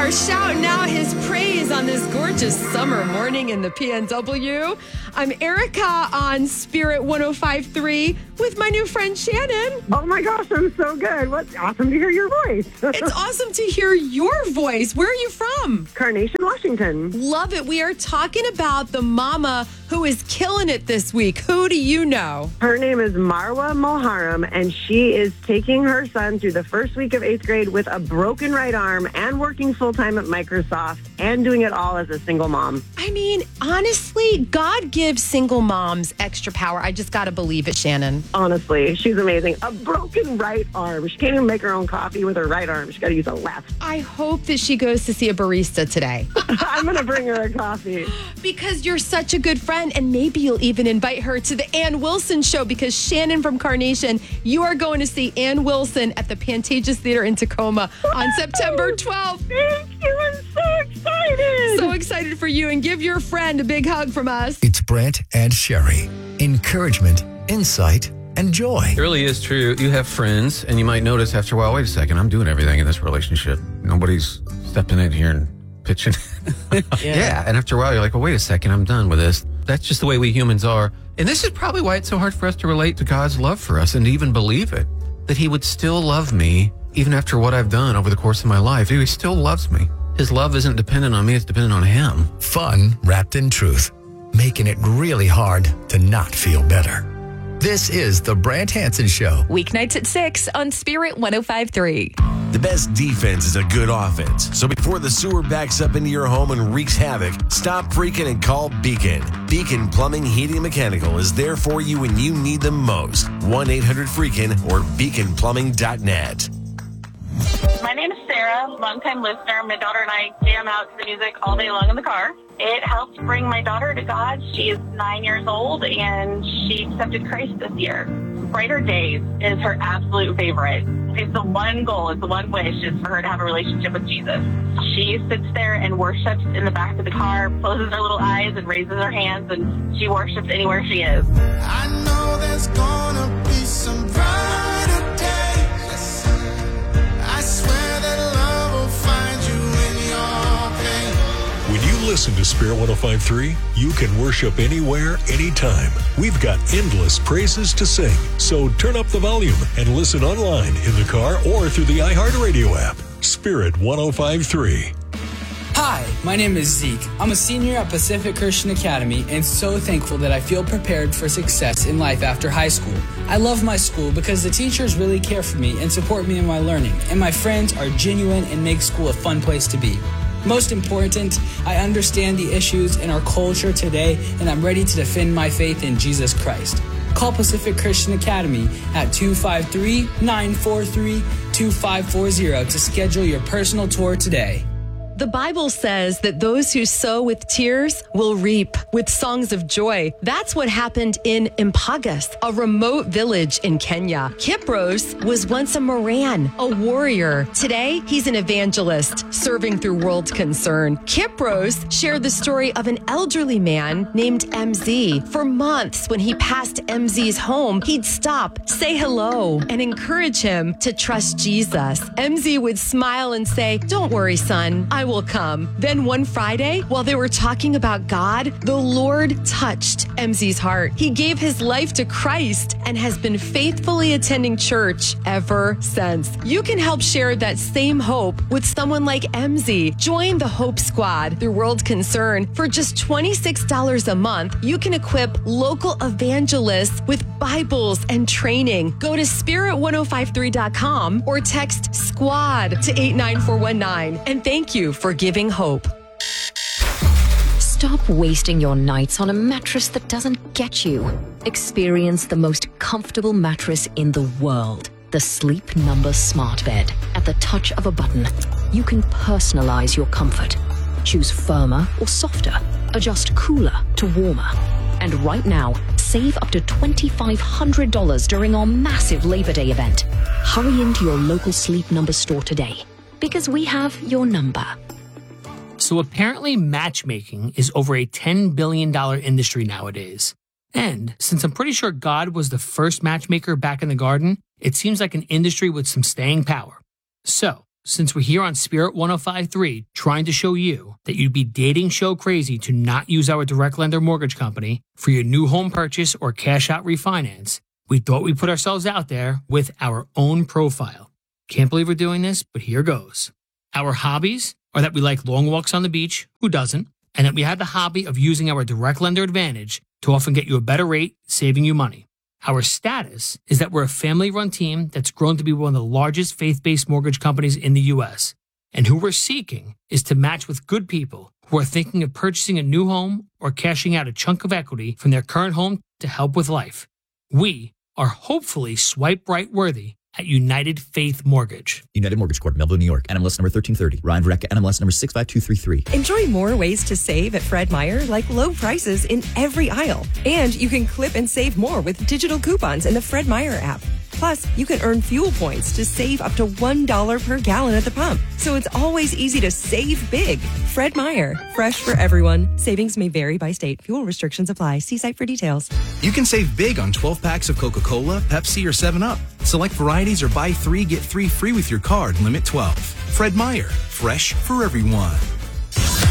are shouting out his praise on this gorgeous summer morning in the PNW. I'm Erica on Spirit 105.3 with my new friend Shannon. Oh my gosh, I'm so good. What's awesome to hear your voice. It's awesome to hear your voice. Where are you from? Carnation, Washington. Love it. We are talking about the mama who is killing it this week. Who do you know? Her name is Marwa Moharram, and she is taking her son through the first week of 8th grade with a broken right arm and working full-time at Microsoft and doing it all as a single mom. I mean, honestly, God gives single moms extra power. I just got to believe it, Shannon. Honestly, she's amazing. A broken right arm. She can't even make her own coffee with her right arm. She's got to use a left. I hope that she goes to see a barista today. I'm going to bring her a coffee. Because you're such a good friend, and maybe you'll even invite her to the Ann Wilson show, because Shannon from Carnation, you are going to see Ann Wilson at the Pantages Theater in Tacoma on September 12th. Thank you. I'm so excited. So excited for you, and give your friend a big hug from us. It's Brent and Sherry. Encouragement, insight, and joy. It really is true. You have friends, and you might notice after a while, wait a second, I'm doing everything in this relationship. Nobody's stepping in here and pitching. Yeah. And after a while, you're like, well, wait a second, I'm done with this. That's just the way we humans are. And this is probably why it's so hard for us to relate to God's love for us and to even believe it, that he would still love me even after what I've done over the course of my life. He still loves me. His love isn't dependent on me, it's dependent on him. Fun wrapped in truth, making it really hard to not feel better. This is the Brant Hansen Show. Weeknights at 6 on Spirit 105.3. The best defense is a good offense. So before the sewer backs up into your home and wreaks havoc, stop freaking and call Beacon. Beacon Plumbing, Heating, and Mechanical is there for you when you need them most. 1-800-FREAKIN or beaconplumbing.net. My name is Sarah, longtime listener. My daughter and I jam out to the music all day long in the car. It helps bring my daughter to God. She is 9 years old, and she accepted Christ this year. Brighter Days is her absolute favorite. It's the one goal, it's the one wish, is for her to have a relationship with Jesus. She sits there and worships in the back of the car, closes her little eyes and raises her hands, and she worships anywhere she is. I know there's gonna be some brighter days. I swear that love will find you in your pain. When you listen to Spirit 105.3, you can worship anywhere, anytime. We've got endless praises to sing. So turn up the volume and listen online, in the car, or through the iHeartRadio app. Spirit 105.3. Hi, my name is Zeke. I'm a senior at Pacific Christian Academy and so thankful that I feel prepared for success in life after high school. I love my school because the teachers really care for me and support me in my learning, and my friends are genuine and make school a fun place to be. Most important, I understand the issues in our culture today, and I'm ready to defend my faith in Jesus Christ. Call Pacific Christian Academy at 253-943-2540 to schedule your personal tour today. The Bible says that those who sow with tears will reap with songs of joy. That's what happened in Impagas, a remote village in Kenya. Kipros was once a Moran, a warrior. Today, he's an evangelist serving through World Concern. Kipros shared the story of an elderly man named MZ. For months, when he passed MZ's home, he'd stop, say hello, and encourage him to trust Jesus. MZ would smile and say, "Don't worry, son, I will come." Then one Friday, while they were talking about God, the Lord touched MZ's heart. He gave his life to Christ and has been faithfully attending church ever since. You can help share that same hope with someone like MZ. Join the Hope Squad through World Concern. For just $26 a month, you can equip local evangelists with Bibles and training. Go to spirit1053.com or text SQUAD to 89419. And thank you for giving hope. Stop wasting your nights on a mattress that doesn't get you. Experience the most comfortable mattress in the world. The Sleep Number Smart Bed. At the touch of a button, you can personalize your comfort. Choose firmer or softer. Adjust cooler to warmer. And right now, save up to $2,500 during our massive Labor Day event. Hurry into your local Sleep Number store today, because we have your number. So apparently matchmaking is over a $10 billion industry nowadays. And since I'm pretty sure God was the first matchmaker back in the garden, it seems like an industry with some staying power. So since we're here on Spirit 105.3 trying to show you that you'd be dating show crazy to not use our direct lender mortgage company for your new home purchase or cash out refinance, we thought we'd put ourselves out there with our own profile. Can't believe we're doing this, but here goes. Our hobbies are that we like long walks on the beach, who doesn't, and that we have the hobby of using our direct lender advantage to often get you a better rate, saving you money. Our status is that we're a family-run team that's grown to be one of the largest faith-based mortgage companies in the U.S. And who we're seeking is to match with good people who are thinking of purchasing a new home or cashing out a chunk of equity from their current home to help with life. We are hopefully swipe right worthy at United Faith Mortgage. United Mortgage Corp, Melville, New York. NMLS number 1330. Ryan Verrecka, NMLS number 65233. Enjoy more ways to save at Fred Meyer, like low prices in every aisle. And you can clip and save more with digital coupons in the Fred Meyer app. Plus, you can earn fuel points to save up to $1 per gallon at the pump. So it's always easy to save big. Fred Meyer, fresh for everyone. Savings may vary by state. Fuel restrictions apply. See site for details. You can save big on 12 packs of Coca-Cola, Pepsi, or 7-Up. Select varieties or buy 3, get 3 free with your card. Limit 12. Fred Meyer, fresh for everyone.